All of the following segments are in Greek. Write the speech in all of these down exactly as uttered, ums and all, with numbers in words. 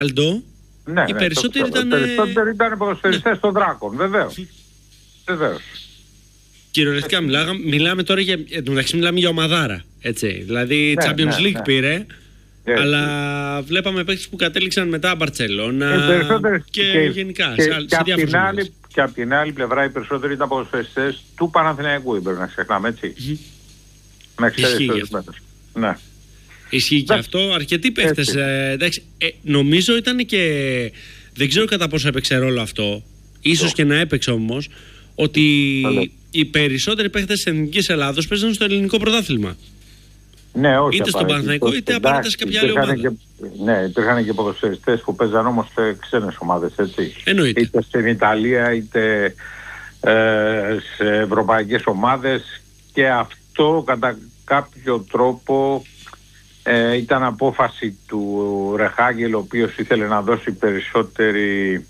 Ρονάλντο, Ναι, οι ναι, περισσότεροι το, ήταν... περισσότεροι ήταν ποδοσφαιριστές των Δράκων, βεβαίως. Βεβαίως. Κυριολεκτικά μιλάμε, μιλάμε τώρα για, εντάξει, μιλάμε για ομαδάρα, έτσι. Δηλαδή Ναι, Champions ναι, League ναι. πήρε, Έτσι. αλλά βλέπαμε παίκτες που κατέληξαν μετά Μπαρτσελώνα και, και γενικά και, σε, και, σε και, απ' διάφορες την ομάδες. άλλη, και απ' την άλλη πλευρά οι περισσότεροι ήταν ποδοσφαιριστές του Παναθηναϊκού, δεν πρέπει να ξεχνάμε, έτσι. Mm-hmm. Με εξαίρεση Ισχύει ορισμένες. Ναι. Ισχύει και αυτό. Αρκετοί παίχτες. Ε, εντάξει, ε, νομίζω ήταν και. Δεν ξέρω κατά πόσο έπαιξε ρόλο αυτό. Ίσως και να έπαιξε όμως. Ότι Καλή. οι περισσότεροι παίχτες της Εθνικής Ελλάδος παίζαν στο ελληνικό πρωτάθλημα. Ναι, όχι. Είτε στον Παναθηναϊκό είτε απαραίτητα σε κάποια άλλη ομάδα. Και, ναι, υπήρχαν και ποδοσφαιριστές που παίζαν όμως σε ξένες ομάδες, έτσι. Εννοείται. Είτε στην Ιταλία είτε ε, σε ευρωπαϊκές ομάδες, και αυτό κατά κάποιο τρόπο ε, ήταν απόφαση του Ρεχάγκελ, ο οποίος ήθελε να δώσει περισσότερη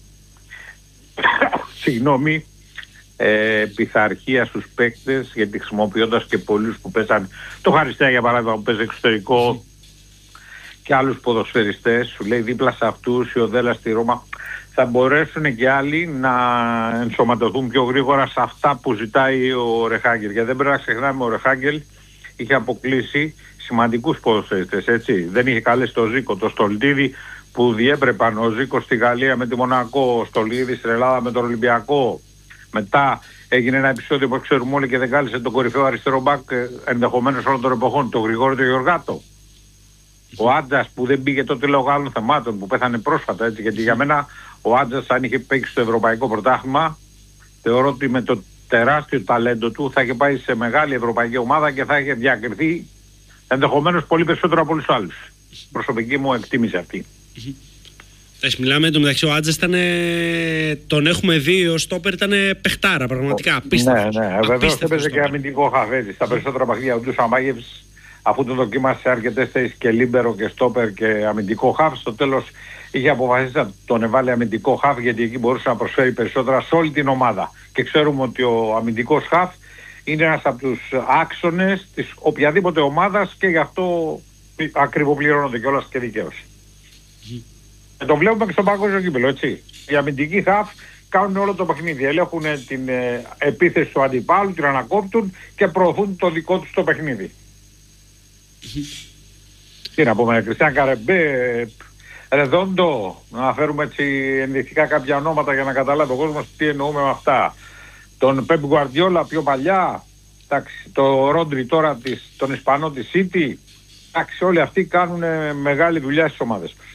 συγγνώμη ε, πειθαρχία στους παίκτες, γιατί χρησιμοποιώντας και πολλούς που παίζαν, το Χαριστέα για παράδειγμα που παίζει εξωτερικό και άλλους ποδοσφαιριστές, σου λέει δίπλα σε αυτούς, η Οδέλα στη Ρώμα, θα μπορέσουν και άλλοι να ενσωματωθούν πιο γρήγορα σε αυτά που ζητάει ο Ρεχάγκελ. Γιατί δεν πρέπει να ξεχνάμε, ο Ρεχάγκελ είχε αποκλείσει σημαντικούς ποδοσφαιριστές, έτσι. Δεν είχε καλέσει το Ζήκο, το Στολτίδη που διέπρεπαν, ο Ζήκος στη Γαλλία με τη Μονακό, ο Στολτίδη στην Ελλάδα με τον Ολυμπιακό. Μετά έγινε ένα επεισόδιο που ξέρουμε όλοι και δεν κάλεσε τον κορυφαίο αριστερό μπακ ενδεχομένως όλων των εποχών, τον Γρηγόρη τον Γιωργάτο. Ο Άντζας που δεν πήγε τότε λόγω άλλων θεμάτων, που πέθανε πρόσφατα, έτσι, γιατί για μένα ο Άντζας, αν είχε παίξει στο Ευρωπαϊκό Πρωτάθλημα, θεωρώ ότι με το τεράστιο ταλέντο του θα είχε πάει σε μεγάλη ευρωπαϊκή ομάδα και θα είχε διακριθεί ενδεχομένως πολύ περισσότερο από όλους τους άλλους. Προσωπική μου εκτίμηση αυτή. Εντάξει, μιλάμε εντωμεταξύ, ο Άντζας ήταν. Τον έχουμε δει, ο στόπερ ήταν παιχτάρα, πραγματικά. Απίστευτος. Ναι, ναι, βεβαίως έπαιζε και αμυντικό χαφέζι. Στα περισσότερα παιχνίδια του Σαμάγεβς, αφού το δοκίμασε σε αρκετές θέσεις και λίμπερο και στόπερ και αμυντικό χαφ, στο τέλος είχε αποφασίσει να τον εβάλει αμυντικό χαφ, γιατί εκεί μπορούσε να προσφέρει περισσότερα σε όλη την ομάδα. Και ξέρουμε ότι ο αμυντικός χαφ είναι ένας από τους άξονες της οποιαδήποτε ομάδας και γι' αυτό ακριβοπληρώνονται κιόλας και δικαίως. Mm. Και το βλέπουμε και στο παγκόσμιο κύπελλο, έτσι. Οι αμυντικοί χαφ κάνουν όλο το παιχνίδι. Ελέγχουν την ε, επίθεση του αντιπάλου, την ανακόπτουν και προωθούν το δικό τους το παιχνίδι. Mm. Τι να πούμε, Κριστιαν Καρεμπέ, Ρεδόντο, να αναφέρουμε έτσι ενδεικτικά κάποια ονόματα για να καταλάβει ο κόσμος τι εννοούμε με αυτά. Τον Πεπ Γκουαρδιόλα πιο παλιά, εντάξει, το Ρόντρι τώρα της, τον Ισπανό της City, εντάξει, όλοι αυτοί κάνουν μεγάλη δουλειά στις ομάδες τους.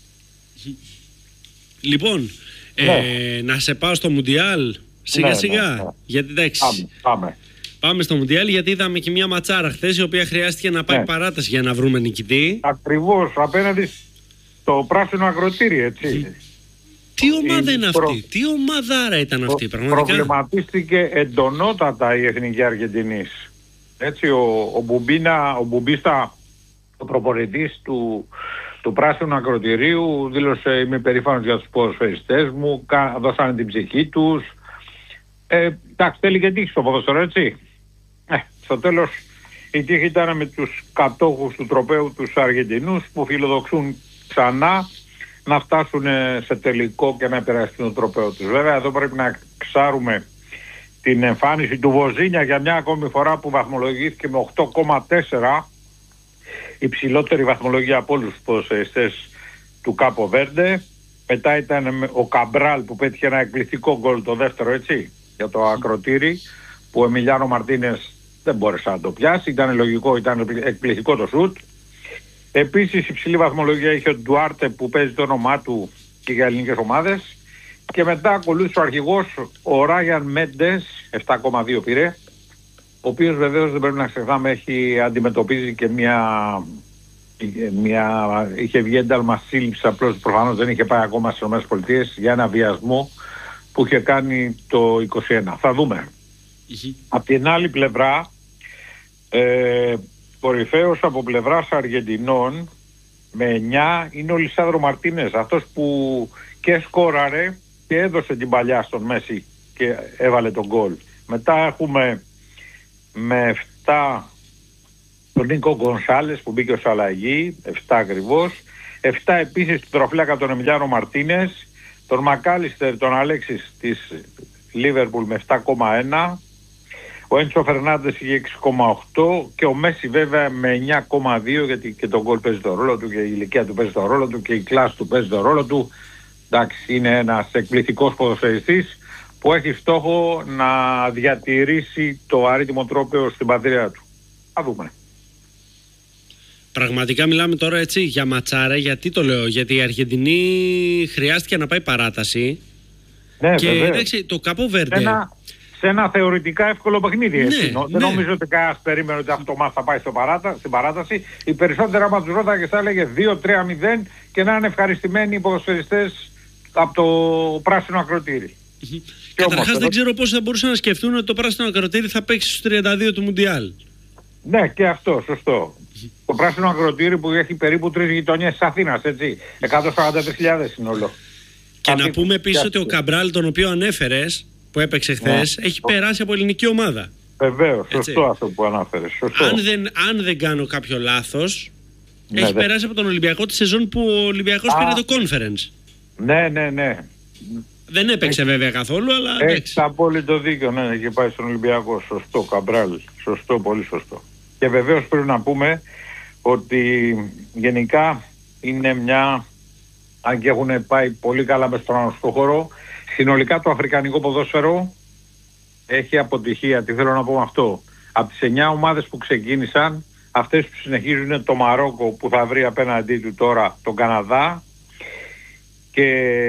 Λοιπόν, ναι. ε, να σε πάω στο Μουντιάλ σιγά ναι, σιγά, ναι, ναι. γιατί εντάξει. Πάμε, πάμε. Πάμε στο Μουντιάλ, γιατί είδαμε και μια ματσάρα χθες, η οποία χρειάστηκε να πάει ναι. παράταση για να βρούμε νικητή. Ακριβώς, απέναντι στο πράσινο ακροτήρι, έτσι. Τι ομάδα η είναι προ... αυτή, τι ομαδάρα ήταν αυτή, προ... πραγματικά. Προβληματίστηκε εντονότατα η Εθνική Αργεντινής. Έτσι, ο, ο Μπουμπίνα, ο Μπουμπίστα, ο προπονητής του, του πράσινου ακροτηρίου, δήλωσε είμαι περήφανος για τους ποδοσφαιριστές μου, δώσανε την ψυχή τους. Ε, εντάξει, θέλει και τύχη στο ποδόσφαιρο, έτσι. Ε, στο τέλος η τύχη ήταν με τους κατόχους του τροπαίου, τους Αργεντινούς, που φιλοδοξούν ξανά να φτάσουν σε τελικό και να επηρεαστούν το τροπαίο τους. Βέβαια εδώ πρέπει να ξάρουμε την εμφάνιση του Βοζίνια για μια ακόμη φορά, που βαθμολογήθηκε με οκτώ κόμμα τέσσερα, υψηλότερη βαθμολογία από όλους τους ποδοσφαιριστές του Κάπο Βέρντε. Μετά ήταν ο Καμπράλ που πέτυχε ένα εκπληκτικό γκολ, το δεύτερο, έτσι, για το ακροτήρι, που ο Εμιλιάνο Μαρτίνες δεν μπόρεσε να το πιάσει. Ήταν λογικό, ήταν εκπληκτικό το σουτ. Επίσης υψηλή βαθμολογία είχε ο Ντουάρτε, που παίζει το όνομά του και για ελληνικές ομάδες. Και μετά ακολούθησε ο αρχηγός, ο Ράιαν Μέντες, επτά κόμμα δύο πήρε, ο οποίος βεβαίως δεν πρέπει να ξεχνάμε έχει αντιμετωπίζει και μια, μια είχε βγει ένταλμα σύλληψη, απλώς προφανώς δεν είχε πάει ακόμα στις ΗΠΑ, για ένα βιασμό που είχε κάνει το είκοσι ένα. Θα δούμε. Mm-hmm. Απ' την άλλη πλευρά, ε, κορυφαίος από πλευράς Αργεντινών με εννιά είναι ο Λισάνδρο Μαρτίνες, αυτός που και σκόραρε και έδωσε την παλιά στον Μέση και έβαλε τον γκολ. Μετά έχουμε με επτά τον Νίκο Γκονσάλες που μπήκε ως αλλαγή, επτά ακριβώς. επτά επίσης του τροφλάκα τον Εμιλιάνο Μαρτίνες, τον Μακάλιστερ, τον Αλέξης της Λίβερπουλ με επτά κόμμα ένα, ο Έντσο Φερνάντες είχε έξι κόμμα οκτώ και ο Μέση βέβαια με εννιά κόμμα δύο, γιατί και το γκολ παίζει το ρόλο του και η ηλικία του παίζει το ρόλο του και η κλάση του παίζει το ρόλο του. Εντάξει, είναι ένας εκπληκτικός ποδοσφαιριστής που έχει στόχο να διατηρήσει το αρρύθμο τρόπαιο στην πατρίδα του. Θα δούμε. Πραγματικά μιλάμε τώρα έτσι για ματσάρα. Γιατί το λέω? Γιατί η Αργεντινή χρειάστηκε να πάει παράταση. Ναι, και βέβαια. εντάξει, το Κάπο Βέρντε. Ένα, σε ένα θεωρητικά εύκολο παιχνίδι. Ναι, έτσι. ναι. Δεν νομίζω ότι κανένας περίμενε ότι αυτό μας θα πάει στο παράτα, στην παράταση. Οι περισσότεροι άμα τους ρώταγε θα έλεγε δύο τρία μηδέν και να είναι ευχαριστημένοι οι ποδοσφαιριστές από το πράσινο ακροτήρι. Καταρχάς δεν ξέρω πώς θα μπορούσαν να σκεφτούν ότι το πράσινο ακροτήρι θα παίξει στους τριάντα δύο του Μουντιάλ. Ναι, και αυτό, σωστό. Το πράσινο ακροτήρι που έχει περίπου τρεις γειτονιές της Αθήνας, έτσι. εκατόν σαράντα τρεις χιλιάδες συνολό. Και να πούμε επίσης ότι ο Καμπράλ, τον οποίο ανέφερες, που έπαιξε χθες, ναι, έχει περάσει από ελληνική ομάδα. Βεβαίως, σωστό αυτό που ανάφερες. Σωστό. Αν δεν, αν δεν κάνω κάποιο λάθος, ναι, έχει δε. περάσει από τον Ολυμπιακό τη σεζόν που ο Ολυμπιακός πήρε το conference. Ναι, ναι, ναι. Δεν έπαιξε έχει, βέβαια καθόλου, αλλά έχει απόλυτο δίκιο, ναι, έχει πάει στον Ολυμπιακό. Σωστό, Καμπράλ. Σωστό, πολύ σωστό. Και βεβαίως πρέπει να πούμε ότι γενικά είναι μια, αν και έχουν πάει πολύ καλά μες στον αγωνιστικό χώρο, συνολικά το αφρικανικό ποδόσφαιρο έχει αποτυχία. Τι θέλω να πω με αυτό? Από τις εννιά ομάδες που ξεκίνησαν, αυτές που συνεχίζουν είναι το Μαρόκο που θα βρει απέναντί του τώρα τον Καναδά, και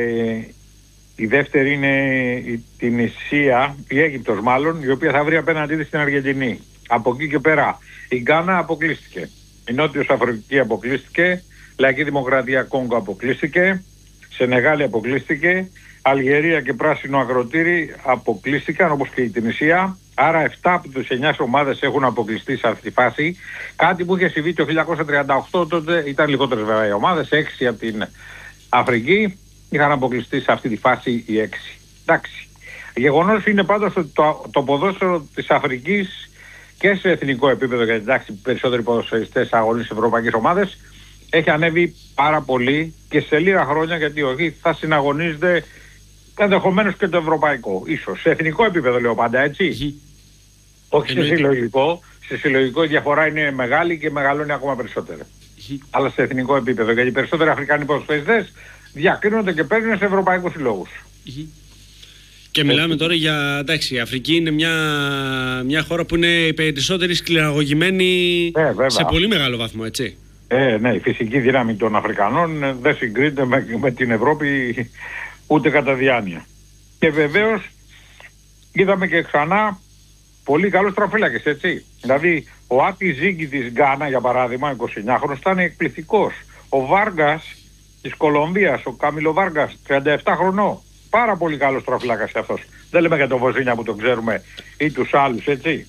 η δεύτερη είναι η Τινησία, η Αίγυπτος μάλλον, η οποία θα βρει απέναντί της στην Αργεντινή. Από εκεί και πέρα η Γκάνα αποκλείστηκε, η Νότιος Αφρική αποκλείστηκε, Λαϊκή Δημοκρατία Κόγκο αποκλείστηκε, Σενεγάλη αποκλείστηκε, Αλγερία και Πράσινο Ακροτήρι αποκλείστηκαν, όπως και η Τινησία. Άρα επτά από τις εννιά ομάδες έχουν αποκλειστεί σε αυτή τη φάση. Κάτι που είχε συμβεί το χίλια εννιακόσια τριάντα οκτώ, τότε ήταν λιγότερες βέβαια οι ομάδες, έξι από την Αφρική είχαν αποκλειστεί σε αυτή τη φάση οι έξι. Εντάξει. Γεγονός είναι πάντως ότι το, το ποδόσφαιρο της Αφρικής και σε εθνικό επίπεδο, γιατί εντάξει περισσότεροι ποδοσφαιριστές αγωνίζουν σε ευρωπαϊκές ομάδες, έχει ανέβει πάρα πολύ και σε λίγα χρόνια, γιατί όχι, θα συναγωνίζεται ενδεχομένως και το ευρωπαϊκό. Ίσως σε εθνικό επίπεδο λέω πάντα, έτσι. Mm-hmm. Όχι σε συλλογικό. Σε συλλογικό η διαφορά είναι μεγάλη και μεγαλώνει ακόμα περισσότερο. Mm-hmm. Αλλά σε εθνικό επίπεδο, γιατί οι περισσότεροι Αφρικανοί ποδοσφαιριστές διακρίνονται και παίρνουν σε ευρωπαϊκούς συλλόγους. Mm-hmm. Και μιλάμε τώρα για, εντάξει, η Αφρική είναι μια, μια χώρα που είναι οι περισσότεροι σκληραγωγημένοι ε, σε πολύ μεγάλο βαθμό, έτσι. Ε, ναι, η φυσική δύναμη των Αφρικανών δεν συγκρίνεται με, με την Ευρώπη ούτε κατά διάνοια. Και βεβαίως είδαμε και ξανά πολύ καλούς τραφύλακες, έτσι. Δηλαδή ο Άτι Ζίγκη της Γκάνα, για παράδειγμα, εικοσιεννιάχρονος, ήταν εκπληκτικός. Ο Βάργκας της Κολομβίας, ο Κάμιλο Βάργκας, τριάντα επτά χρονών. Πάρα πολύ καλός τραφυλάκας αυτός. Δεν λέμε για τον Βοζίνια που τον ξέρουμε ή τους άλλους, έτσι.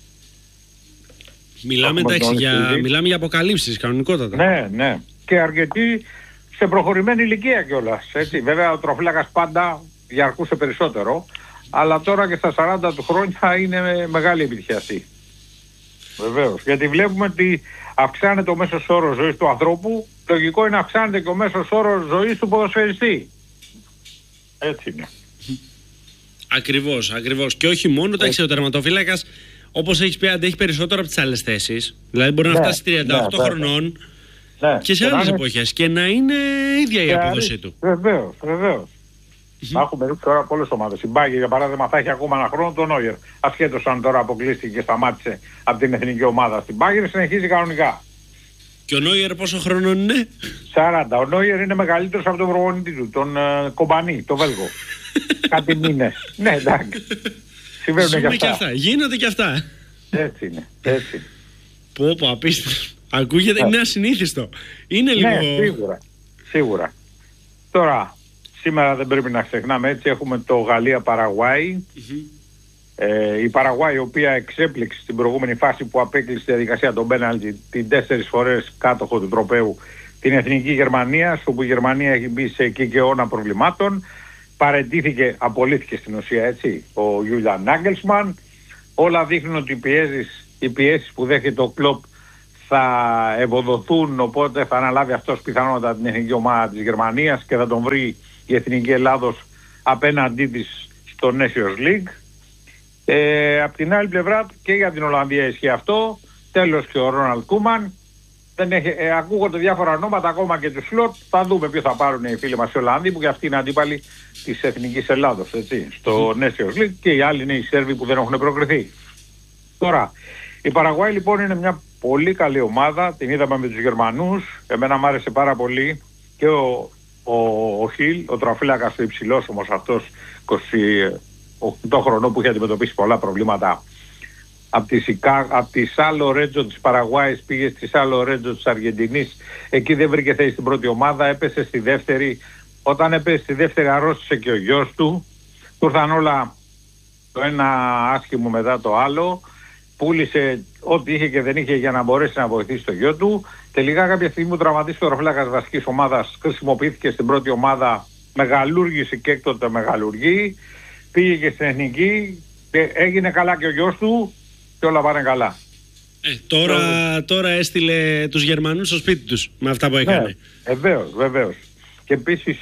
Μιλάμε, εντάξει, για, μιλάμε για αποκαλύψεις κανονικότατα. Ναι, ναι. Και αρκετοί σε προχωρημένη ηλικία κιόλας, έτσι. Βέβαια ο τροφύλακας πάντα διαρκούσε περισσότερο, αλλά τώρα και στα σαράντα του χρόνια είναι μεγάλη επιτυχία αυτή. Βεβαίως. Γιατί βλέπουμε ότι αυξάνεται ο μέσος όρος ζωής του ανθρώπου, λογικό είναι να αυξάνεται και ο μέσος όρος ζωής του ποδοσφαιριστή. Έτσι είναι. Ακριβώς, ακριβώς. Και όχι μόνο, εντάξει, ο τερματοφύλακας, όπως έχεις πει, αντέχει περισσότερο από τις άλλες θέσεις. Δηλαδή μπορεί να ναι, φτάσει τριάντα οκτώ ναι, χρονών ναι, και σε άλλες είναι... εποχές και να είναι ίδια η απόδοσή του. Βεβαίως, βεβαίως. Mm-hmm. Έχουμε δει τώρα πολλές ομάδες. Η Μπάγκη, για παράδειγμα, θα έχει ακόμα ένα χρόνο τον Νόιερ. Ασχέτως αν τώρα αποκλείστηκε και σταμάτησε από την εθνική ομάδα. Στην Μπάγκη συνεχίζει κανονικά. Και ο Νόιερ πόσο χρόνο είναι? σαράντα. Ο Νόιερ είναι μεγαλύτερος από τον προπονητή του, τον uh, Κομπανί, τον Βέλγο. Κάτι μήνες. Ναι, εντάξει. Συμβαίνουν και αυτά. και αυτά. Γίνονται και αυτά. Έτσι είναι. Έτσι. Πω πω, απίστευτο. Ακούγεται, yeah. είναι ασυνήθιστο. Είναι λίγο... Ναι, σίγουρα. Σίγουρα. Τώρα, σήμερα δεν πρέπει να ξεχνάμε, έτσι έχουμε το Γαλλία-Παραγουάη. Mm-hmm. Ε, η Παραγουάη, η οποία εξέπληξε στην προηγούμενη φάση που απέκλεισε τη διαδικασία των πέναλτι την τέσσερις φορές κάτοχο του τροπαίου την εθνική Γερμανία, όπου η Γερμανία έχει μπει σε κικαιώνα προβλημάτων. Παραιτήθηκε, απολύθηκε στην ουσία, έτσι, ο Γιούλιαν Νάγκελσμαν. Όλα δείχνουν ότι οι πιέσεις, οι πιέσεις που δέχεται ο Κλοπ θα ευοδοθούν, οπότε θα αναλάβει αυτός πιθανότατα την εθνική ομάδα της Γερμανίας και θα τον βρει η εθνική Ελλάδος απέναντί της στο Nations League. Ε, απ' την άλλη πλευρά και για την Ολλανδία ισχύει αυτό. Τέλος και ο Ρόναλντ Κούμαν. Δεν έχει, ε, ακούγονται διάφορα ονόματα ακόμα και του σλότ. Θα δούμε ποιο θα πάρουν οι φίλοι μας οι Ολλανδοί, που και αυτοί είναι αντίπαλοι της εθνικής Ελλάδος, έτσι, στο mm. Nations League, και οι άλλοι είναι οι Σέρβοι που δεν έχουν προκριθεί. Τώρα, η Παραγουάη λοιπόν είναι μια πολύ καλή ομάδα. Την είδαμε με τους Γερμανούς. Εμένα μου άρεσε πάρα πολύ και ο, ο, ο Χιλ, ο τραφύλακας του υψηλός όμως αυτός, είκοσι οκτώ χρονών, που είχε αντιμετωπίσει πολλά προβλήματα από τη, Σικα... από τη Σάλο Ρέτζο της Παραγουάης, πήγε στη Σάλο Ρέτζο της Αργεντινής. Εκεί δεν βρήκε θέση στην πρώτη ομάδα, έπεσε στη δεύτερη. Όταν έπεσε στη δεύτερη αρρώστησε και ο γιος του. Του ήρθαν όλα το ένα άσχημο μετά το άλλο. Πούλησε ό,τι είχε και δεν είχε για να μπορέσει να βοηθήσει το γιο του. Τελικά κάποια στιγμή ο τραυματίστηκε ο ροφλάκας βασικής ομάδας, χρησιμοποιήθηκε στην πρώτη ομάδα, μεγαλούργησε και έκτοτε μεγαλουργεί. Πήγε και στην εθνική, έγινε καλά και ο γιος του και όλα πάνε καλά. Ε, τώρα, τώρα έστειλε τους Γερμανούς στο σπίτι τους με αυτά που έκανε. Ναι, βεβαίως, βεβαίως. Και επίσης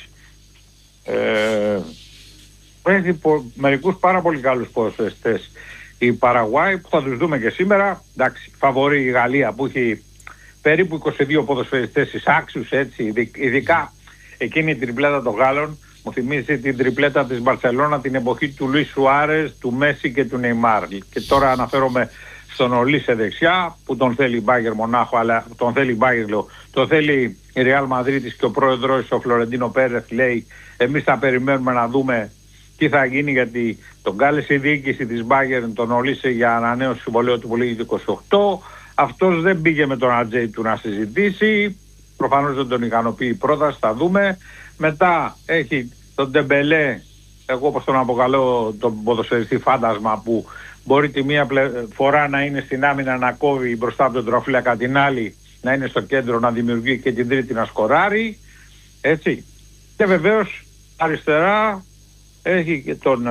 ε, έχει πο, μερικούς πάρα πολύ καλούς ποδοσφαιριστές η Παραγουάη, που θα τους δούμε και σήμερα. Εντάξει, φαβορεί η Γαλλία που έχει περίπου είκοσι δύο ποδοσφαιριστές εισάξιους, έτσι, ειδικά εκείνη την τριπλέτα των Γάλλων. Μου θυμίζει την τριπλέτα της Μπαρσελόνα την εποχή του Λουίς Σουάρες, του Μέση και του Νεϊμάρ. Και τώρα αναφέρομαι στον Ολίσε δεξιά, που τον θέλει η Μπάγερ Μονάχο, αλλά τον θέλει η Μπάγερ, λέω, το θέλει η Ρεάλ Μαδρίτης, και ο πρόεδρος, ο Φλωρεντίνο Πέρεθ, λέει εμείς θα περιμένουμε να δούμε τι θα γίνει, γιατί τον κάλεσε η διοίκηση της Μπάγερ, τον Ολίσε, για ανανέωση συμβολαίου του πολύ είκοσι οκτώ. Αυτός δεν πήγε με τον ατζέι του να συζητήσει, προφανώς δεν τον ικανοποιεί η πρόταση, θα δούμε. Μετά έχει τον Ντεμπελέ, εγώ όπως τον αποκαλώ, τον ποδοσφαιριστή φάντασμα, που μπορεί τη μία φορά να είναι στην άμυνα να κόβει μπροστά από τον τροφύλακα, την άλλη να είναι στο κέντρο να δημιουργεί, και την τρίτη να σκοράρει, έτσι. Και βεβαίως αριστερά έχει και τον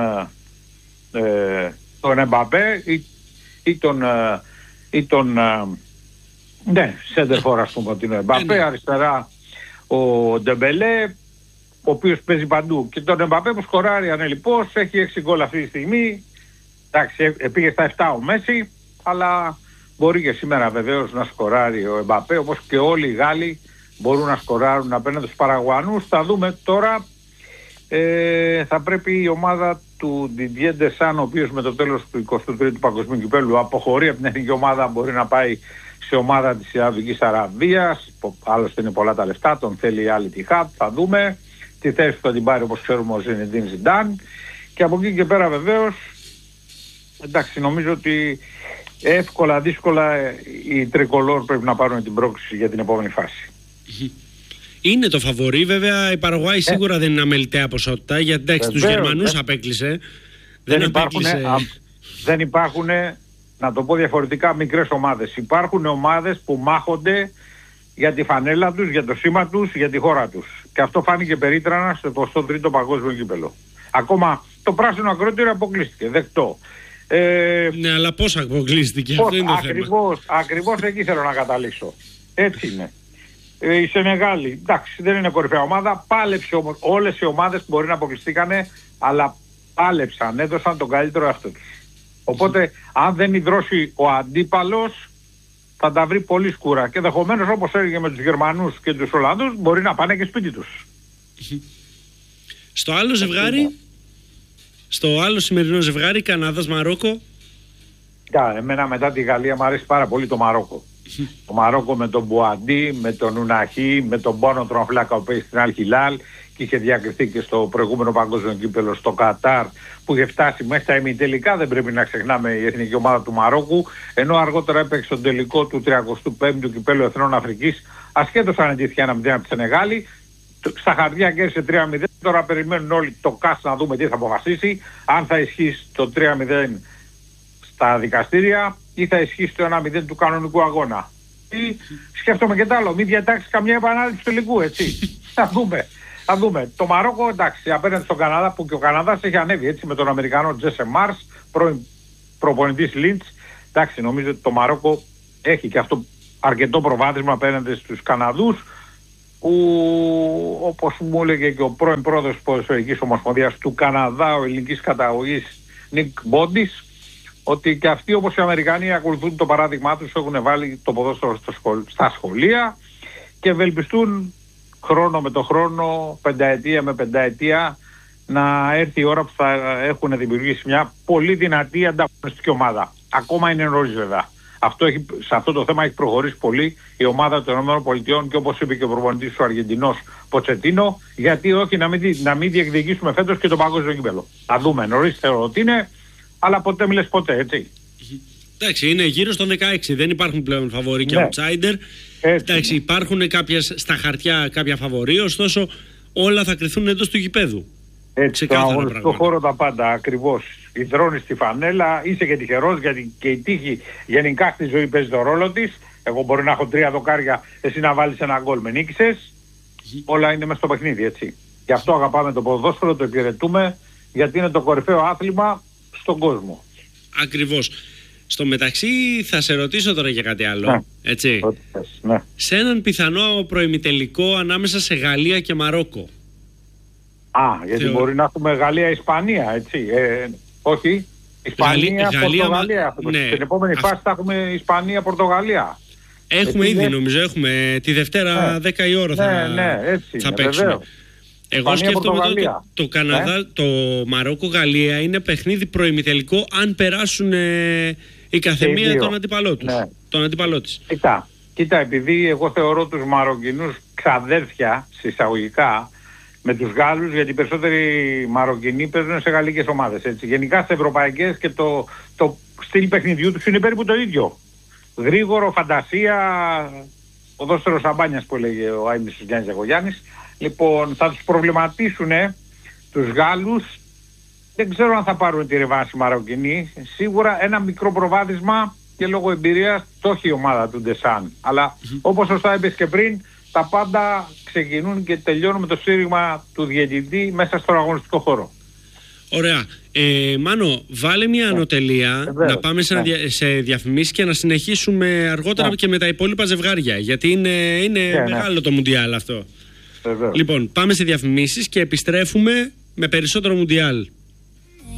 ε, τον Εμπαπέ ή, ή τον ε, ή τον ε, ναι, σέντερφορ, ας πούμε, ότι είναι ο Εμπαπέ. Αριστερά ο Ντεμπελέ, ο οποίος παίζει παντού, και τον Εμπαπέ που σκοράρει ανελιπώς, έχει έξι γκολ αυτή τη στιγμή. Εντάξει, πήγε στα επτά ο Μέση, αλλά μπορεί και σήμερα βεβαίως να σκοράρει ο Εμπαπέ, όπως και όλοι οι Γάλλοι μπορούν να σκοράρουν απέναντι στους Παραγουανούς. Θα δούμε τώρα, ε, θα πρέπει η ομάδα του Didier Deschamps, ο οποίος με το τέλος του εικοστού τρίτου Παγκοσμίου Κυπέλλου αποχωρεί από την εθνική ομάδα, μπορεί να πάει σε ομάδα της Σαουδικής Αραβίας, άλλωστε είναι πολλά τα λεφτά, τον θέλει η άλλη Τιχάτ, θα δούμε. Τη θέση που θα την πάρει, όπως ξέρουμε, ο Ζινεντίν Ζιντάν. Και από εκεί και πέρα βεβαίως, εντάξει, νομίζω ότι εύκολα, δύσκολα οι τρικολόρ πρέπει να πάρουν την πρόκληση για την επόμενη φάση. Είναι το φαβορί, βέβαια η Παραγουάη σίγουρα ε, δεν είναι αμεληταία ποσότητα, γιατί εντάξει, τους Γερμανούς ε, απέκλεισε. Δεν, δεν, υπάρχουν, α, δεν υπάρχουν, να το πω διαφορετικά, μικρές ομάδες. Υπάρχουν ομάδες που μάχονται για τη φανέλα τους, για το σήμα τους, για τη χώρα τους. Και αυτό φάνηκε περίτρανα στο εικοστό τρίτο Παγκόσμιο Κύπελλο. Ακόμα το πράσινο ακρότηρο αποκλείστηκε, δεκτό. Ε, ναι, αλλά πώς αποκλείστηκε, πώς, αυτό είναι το ακριβώς, θέμα. Ακριβώς εκεί θέλω να καταλήξω. Έτσι είναι. Ε, η Σενεγάλη, εντάξει, δεν είναι κορυφαία ομάδα, πάλεψε όμως. Όλες οι ομάδες που μπορεί να αποκλειστήκανε, αλλά πάλεψαν, έδωσαν τον καλύτερο εαυτό τους. Οπότε, αν δεν υδρώσει ο αντίπαλος, θα τα βρει πολύ σκούρα. Και ενδεχομένως, όπως έλεγε με τους Γερμανούς και τους Ολλανδούς, μπορεί να πάνε και σπίτι τους. Στο άλλο ζευγάρι, στο άλλο σημερινό ζευγάρι, Καναδάς Μαρόκο. Yeah, εμένα μετά τη Γαλλία μου αρέσει πάρα πολύ το Μαρόκο. Το Μαρόκο με τον Μπουαντί, με τον Ουναχή, με τον Πόνο Τρομφλάκα που παίζει στην Αλ Χιλάλ και είχε διακριθεί και στο προηγούμενο παγκόσμιο κύπελλο στο Κατάρ, που είχε φτάσει μέχρι τα ημιτελικά, δεν πρέπει να ξεχνάμε, η εθνική ομάδα του Μαρόκου, ενώ αργότερα έπαιξε στον τελικό του τριακοστού πέμπτου κυπέλλου Εθνών Αφρικής, ασχέτως αν εντύχθηκε ένα μηδέν από τη Σενεγάλη. Στα χαρτιά κέρδισε τρία μηδέν. Τώρα περιμένουν όλοι το ΚΑΣ να δούμε τι θα αποφασίσει, αν θα ισχύσει το τρία μηδέν στα δικαστήρια ή θα ισχύσει το ένα μηδέν του κανονικού αγώνα. Ή σκέφτομαι και τ' άλλο, μην διατάξει καμιά επανάληψη του τελικού, έτσι. Θα δούμε. Θα δούμε. Το Μαρόκο, εντάξει, απέναντι στον Καναδά, που και ο Καναδάς έχει ανέβει, έτσι, με τον Αμερικανό Τζέσε Μάρς, πρώην προπονητής Λίντς. Εντάξει, νομίζω ότι το Μαρόκο έχει και αυτό αρκετό προβάδισμα απέναντι στους Καναδούς, που όπως μου έλεγε και ο πρώην πρόεδρος της Ποδοσφαιρικής Ομοσπονδίας του Καναδά, ο ελληνικής καταγωγής Νικ Μπόντις, ότι και αυτοί όπως οι Αμερικανοί ακολουθούν το παράδειγμά τους, έχουν βάλει το ποδόσφαιρο στο σχολ... στα σχολεία και ευελπιστούν χρόνο με το χρόνο, πενταετία με πενταετία, να έρθει η ώρα που θα έχουν δημιουργήσει μια πολύ δυνατή ανταγωνιστική ομάδα. Ακόμα είναι νωρίς βέβαια. Αυτό έχει, σε αυτό το θέμα έχει προχωρήσει πολύ η ομάδα των ΗΠΑ και όπως είπε και ο προπονητής ο Αργεντινός Ποτσετίνο, γιατί όχι να μην, να μην διεκδικήσουμε φέτος και το παγκόσμιο κύπελλο. Θα δούμε, νωρίς θεωρώ ότι είναι, αλλά ποτέ μιλες ποτέ, έτσι. Εντάξει, είναι γύρω στο δεκαέξι, δεν υπάρχουν πλέον φαβορί και outsider. Εντάξει, υπάρχουν κάποιες, στα χαρτιά κάποια φαβορί, ωστόσο όλα θα κρυθούν εντός του γηπέδου. Έτσι, στον αγωνιστικό χώρο τα πάντα ακριβώς. Ιδρώνεις τη φανέλα, είσαι και τυχερός, γιατί και η τύχη γενικά στη ζωή παίζει τον ρόλο της. Εγώ μπορεί να έχω τρία δοκάρια, εσύ να βάλεις ένα γκολ, με νίκησες. Mm-hmm. Όλα είναι μέσα στο παιχνίδι, έτσι. Γι' αυτό αγαπάμε το ποδόσφαιρο, το υπηρετούμε, γιατί είναι το κορυφαίο άθλημα στον κόσμο. Ακριβώς. Στο μεταξύ θα σε ρωτήσω τώρα για κάτι άλλο, ναι. Έτσι. Ναι. Σε έναν πιθανό προημιτελικό ανάμεσα σε Γαλλία και Μαρόκο. Α, γιατί Θεω... μπορεί να έχουμε Γαλλία-Ισπανία, έτσι. Ε, όχι, Ισπανία-Πορτογαλία. Ναι. Στην επόμενη Α... φάση θα έχουμε Ισπανία-Πορτογαλία. Έχουμε έτσι, ήδη, ναι. νομίζω, έχουμε τη Δευτέρα ναι. δέκα η ώρα θα, ναι, ναι, έτσι, θα παίξουμε. Βεβαίως. Εγώ σκέφτομαι ότι το, το Καναδά, ναι. το Μαρόκο-Γαλλία είναι παιχνίδι προημιτελικό αν περάσουν ε, η καθεμία τον αντίπαλό τους. Ναι. Τον αντίπαλό της. Κοίτα, κοίτα, επειδή εγώ θεωρώ τους Μαροκινούς ξαδέρφια, συσσαγωγικά, με τους Γάλλους, γιατί οι περισσότεροι Μαροκινοί παίζουν σε γαλλικές ομάδες. Έτσι. Γενικά σε ευρωπαϊκές και το, το στυλ παιχνιδιού τους είναι περίπου το ίδιο. Γρήγορο, φαντασία, ποδόσφαιρο σαμπάνιας που έλεγε ο Άιμνης του Γιάννης Ζαγογιάννης. Λοιπόν, θα τους προβληματίσουν τους Γάλλους. Δεν ξέρω αν θα πάρουν τη ρεβάνση Μαροκινοί. Σίγουρα ένα μικρό προβάδισμα και λόγω εμπειρίας το έχει η ομάδα του Ντεσάν. Αλλά mm-hmm. όπως σωστά είπες και πριν, τα πάντα ξεκινούν και τελειώνουν με το στήριγμα του διαιτητή μέσα στον αγωνιστικό χώρο. Ωραία. Ε, Μάνο, βάλε μια ναι. ανωτελεία, ε, να πάμε σε, ναι. σε διαφημίσεις και να συνεχίσουμε αργότερα ναι. και με τα υπόλοιπα ζευγάρια. Γιατί είναι, είναι ναι, μεγάλο ναι. το Μουντιάλ αυτό. Βεβαίως. Λοιπόν, πάμε σε διαφημίσεις και επιστρέφουμε με περισσότερο Μουντιάλ.